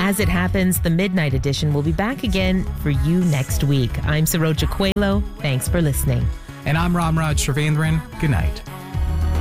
As it happens, the Midnight Edition will be back again for you next week. I'm Saroja Coelho. Thanks for listening. And I'm Ramraj Srivendran. Good night.